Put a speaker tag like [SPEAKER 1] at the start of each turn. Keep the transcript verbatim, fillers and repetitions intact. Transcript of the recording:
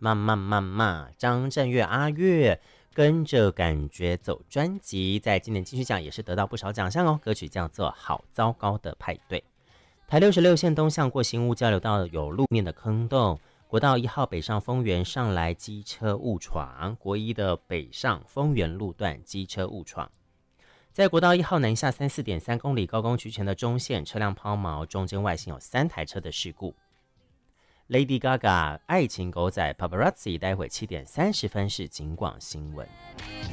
[SPEAKER 1] 嘛嘛嘛嘛，张震岳阿岳跟着感觉走专辑，在今年金曲奖也是得到不少奖项哦。歌曲叫做《好糟糕的派对》。台六十六线东向过新屋交流道有路面的坑洞，国道一号北上丰原上来机车误闯，国一的北上丰原路段机车误闯。在国道一号南下三四点三公里高工局前的中线车辆抛锚，中间外形有三台车的事故。Lady Gaga 爱情狗仔 Paparazzi 待会七点三十分是警广新闻。